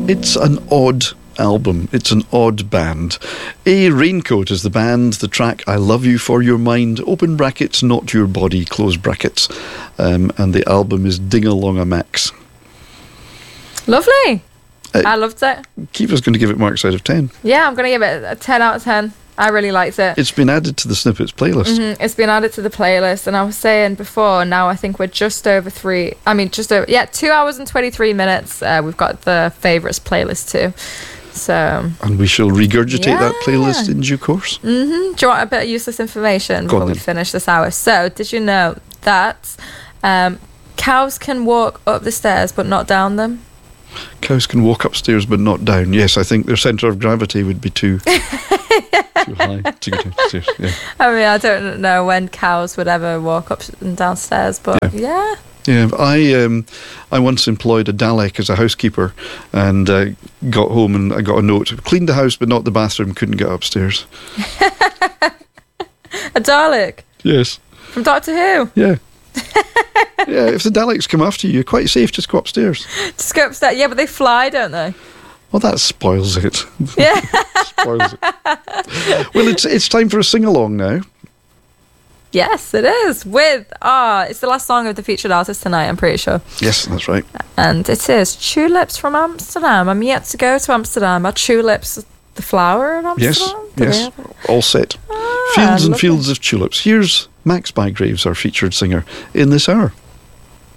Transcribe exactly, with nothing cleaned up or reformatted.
It's an odd album. It's an odd band. A Raincoat is the band. The track I Love You For Your Mind, open brackets, not your body, close brackets. Um, and the album is Ding-a-Long-a-Max. Lovely. Uh, I loved it. Kiva's going to give it marks out of ten. Yeah, I'm going to give it a ten out of ten. I really liked it. It's been added to the Snippets playlist. Mm-hmm. It's been added to the playlist, and I was saying before, now I think we're just over three, I mean, just over, yeah, two hours and twenty-three minutes. Uh, we've got the favourites playlist too. So. And we shall regurgitate yeah. that playlist in due course. Mm-hmm. Do you want a bit of useless information Go before on, we then. finish this hour? So, did you know that um, cows can walk up the stairs but not down them? Cows can walk upstairs but not down. Yes, I think their centre of gravity would be too, too high to get upstairs. Yeah. I mean, I don't know when cows would ever walk up and downstairs, but yeah. Yeah, yeah I um, I once employed a Dalek as a housekeeper and uh, got home and I got a note. Cleaned the house but not the bathroom, couldn't get upstairs. A Dalek? Yes. From Doctor Who? Yeah. Yeah, if the Daleks come after you, you're quite safe, just go upstairs. Just go upstairs. Yeah, but they fly, don't they? Well, that spoils it. Yeah. Spoils it. Well, it's it's time for a sing-along now. Yes, it is. With, ah, it's the last song of the featured artist tonight, I'm pretty sure. Yes, that's right. And it is Tulips from Amsterdam. I'm yet to go to Amsterdam. Are tulips the flower in Yes, Amsterdam? Do yes, they have it? all set. Ah, Fields and lovely. fields of tulips. Here's Max Bygraves, our featured singer, in this hour.